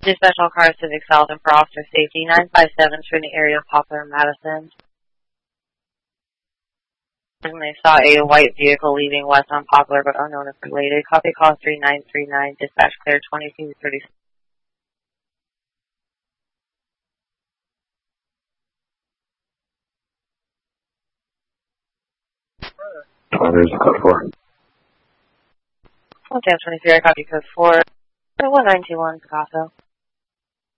Dispatch all cars Civic South and for officer safety. 957 from the area of Poplar and Madison. And they saw a white vehicle leaving west on Poplar but unknown if related. Copy call 3939. Dispatch clear 2236. There's code 4. Okay, 23, I copy code 4. 1921, Picasso.